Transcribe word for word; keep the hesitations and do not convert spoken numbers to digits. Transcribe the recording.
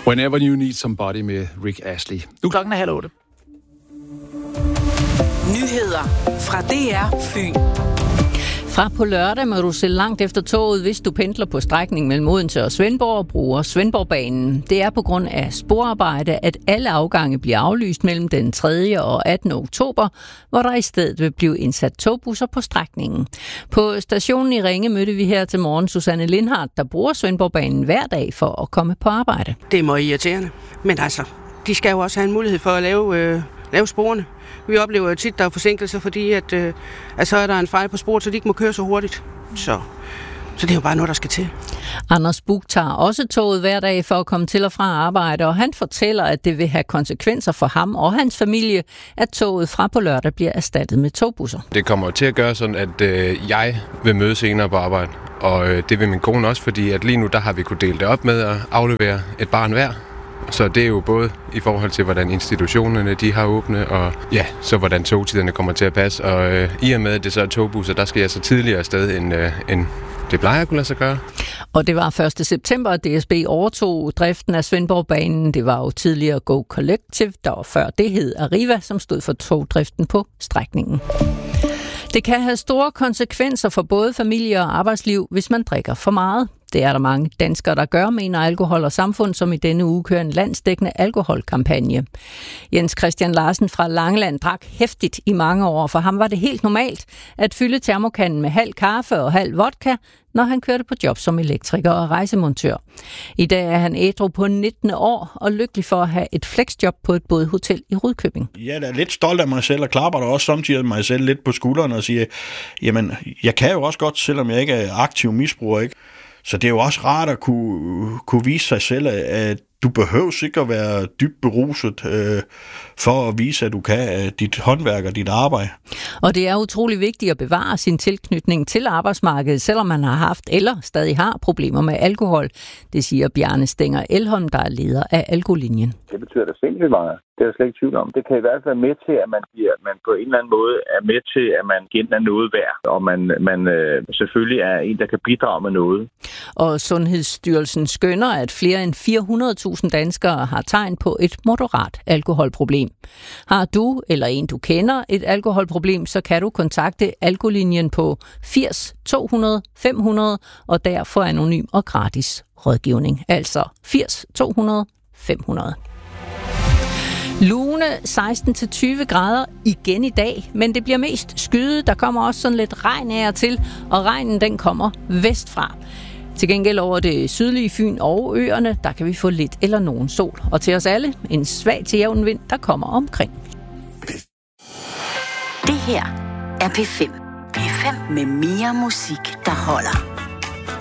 Whenever You Need Somebody med Rick Astley. Nu klokken er halv otte. Nyheder fra D R Fyn. Fra på lørdag må du se langt efter toget, hvis du pendler på strækningen mellem Odense og Svendborg og bruger Svendborgbanen. Det er på grund af sporarbejde, at alle afgange bliver aflyst mellem den tredje og attende oktober, hvor der i stedet vil blive indsat togbusser på strækningen. På stationen i Ringe mødte vi her til morgen Susanne Lindhardt, der bruger Svendborgbanen hver dag for at komme på arbejde. Det er meget irriterende, men altså, de skal jo også have en mulighed for at lave, øh, lave sporene. Vi oplever jo tit, at der er forsinkelser, fordi at, øh, at så er der en fejl på sporet, så de ikke må køre så hurtigt. Så, så det er jo bare noget, der skal til. Anders Buch tager også toget hver dag for at komme til og fra arbejde, og han fortæller, at det vil have konsekvenser for ham og hans familie, at toget fra på lørdag bliver erstattet med togbusser. Det kommer til at gøre sådan, at øh, jeg vil møde senere på arbejde, og øh, det vil min kone også, fordi at lige nu der har vi kunnet dele det op med at aflevere et barn hver. Så det er jo både i forhold til, hvordan institutionerne de har åbne, og ja, så hvordan togtiderne kommer til at passe. Og øh, i og med, at det så er togbusser, der skal jeg så tidligere afsted, end, øh, end det plejer at kunne lade sig gøre. Og det var første september, at D S B overtog driften af Svendborgbanen. Det var jo tidligere Go Collective, der var før det hed Arriva, som stod for togdriften på strækningen. Det kan have store konsekvenser for både familie og arbejdsliv, hvis man drikker for meget. Det er der mange danskere, der gør, mener Alkohol og Samfund, som i denne uge kører en landsdækkende alkoholkampagne. Jens Christian Larsen fra Langeland drak heftigt i mange år. For ham var det helt normalt at fylde termokanden med halv kaffe og halv vodka, når han kørte på job som elektriker og rejsemontør. I dag er han ædru på nittende år og lykkelig for at have et flexjob på et bådhotel i Rudkøbing. Jeg er lidt stolt af mig selv og klapper da også samtidig mig selv lidt på skulderen og siger, jamen, jeg kan jo også godt, selvom jeg ikke er aktiv misbruger, ikke? Så det er jo også rart at kunne, kunne vise sig selv, at du behøver ikke at være dybt beruset øh, for at vise, at du kan øh, dit håndværk og dit arbejde. Og det er utrolig vigtigt at bevare sin tilknytning til arbejdsmarkedet, selvom man har haft eller stadig har problemer med alkohol. Det siger Bjarne Stenger Elholm, der er leder af Alkolinjen. Det betyder da sindssygt meget. Det er der slet ikke tvivl om. Det kan i hvert fald være med til, at man, bliver, man på en eller anden måde er med til, at man igen er noget værd, og man, man øh, selvfølgelig er en, der kan bidrage med noget. Og Sundhedsstyrelsen skønner, at flere end fire hundrede tusind danskere har tegn på et moderat alkoholproblem. Har du eller en, du kender, et alkoholproblem, så kan du kontakte Alkolinjen på firs to hundrede fem hundrede og der få anonym og gratis rådgivning. Altså firs to hundrede fem hundrede. Lune seksten til tyve grader igen i dag, men det bliver mest skyet. Der kommer også sådan lidt regn af og til, og regnen den kommer vestfra. Til gengæld over det sydlige Fyn og øerne, der kan vi få lidt eller nogen sol. Og til os alle, en svag til jævn vind, der kommer omkring. Det her er P fem. P fem med mere musik, der holder.